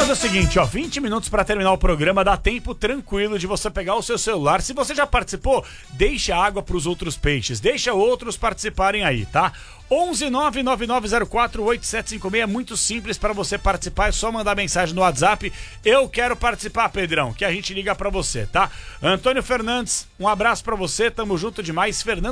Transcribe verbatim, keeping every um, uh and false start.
fazer o seguinte, ó, vinte minutos pra terminar o programa, dá tempo tranquilo de você pegar o seu celular. Se você já participou, deixa água pros outros peixes, deixa outros participarem aí, tá? onze nove nove nove zero quatro oito sete cinco seis, é muito simples para você participar, é só mandar mensagem no WhatsApp. Eu quero participar, Pedrão, que a gente liga pra você, tá? Antônio Fernandes, um abraço pra você, tamo junto demais. Fernando